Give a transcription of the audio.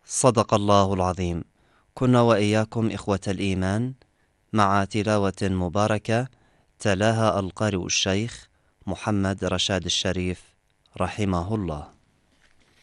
صدق الله العظيم. كنا وإياكم إخوة الإيمان مع تلاوة مباركة تلاها القارئ الشيخ محمد رشاد الشريف رحمه الله.